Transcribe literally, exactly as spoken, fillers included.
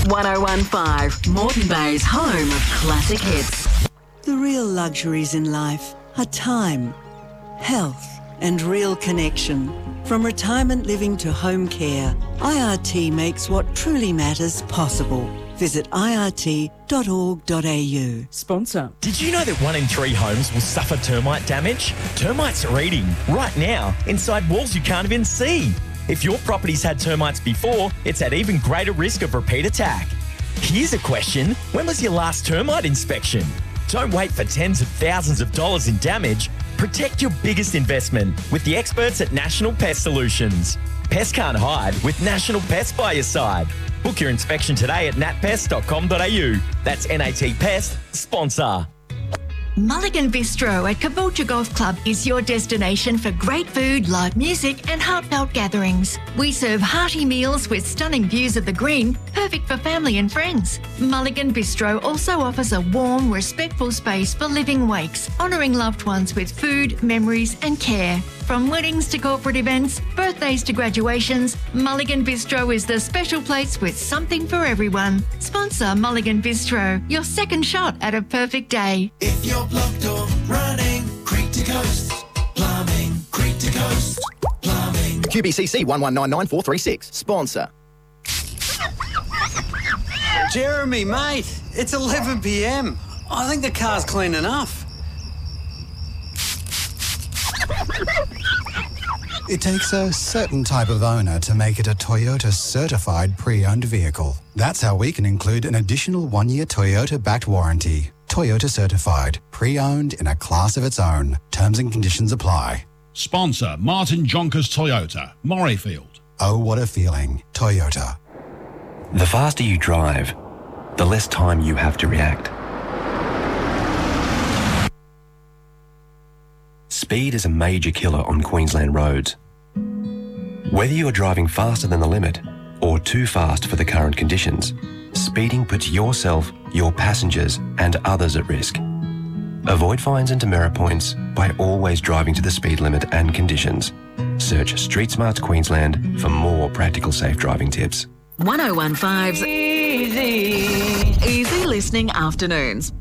one oh one five, Moreton Bay's home of classic hits. The real luxuries in life are time, health and real connection. From retirement living to home care, I R T makes what truly matters possible. Visit I R T dot org dot A U. Sponsor. Did you know that one in three homes will suffer termite damage? Termites are eating, right now, inside walls you can't even see. If your property's had termites before, it's at even greater risk of repeat attack. Here's a question. When was your last termite inspection? Don't wait for tens of thousands of dollars in damage. Protect your biggest investment with the experts at National Pest Solutions. Pests can't hide with National Pest by your side. Book your inspection today at nat pest dot com dot A U. That's N A T Pest, sponsor. Mulligan Bistro at Caboolture Golf Club is your destination for great food, live music and heartfelt gatherings. We serve hearty meals with stunning views of the green, perfect for family and friends. Mulligan Bistro also offers a warm, respectful space for living wakes, honouring loved ones with food, memories and care. From weddings to corporate events, birthdays to graduations, Mulligan Bistro is the special place with something for everyone. Sponsor Mulligan Bistro, your second shot at a perfect day. If you're blocked or running, Creek to Coast, Plumbing, Creek to Coast, Plumbing. Q B C C one one nine nine four three six, sponsor. Jeremy, mate, it's eleven p m. I think the car's clean enough. It takes a certain type of owner to make it a Toyota certified pre-owned vehicle. That's how we can include an additional one-year Toyota-backed warranty. Toyota certified, pre-owned in a class of its own. Terms and conditions apply. Sponsor Martin Jonkers Toyota, Murrayfield. Oh, what a feeling. Toyota. The faster you drive, the less time you have to react. Speed is a major killer on Queensland roads. Whether you are driving faster than the limit or too fast for the current conditions, speeding puts yourself, your passengers and others at risk. Avoid fines and demerit points by always driving to the speed limit and conditions. Search Street Smarts Queensland for more practical safe driving tips. one oh one five's Easy. Easy Listening Afternoons.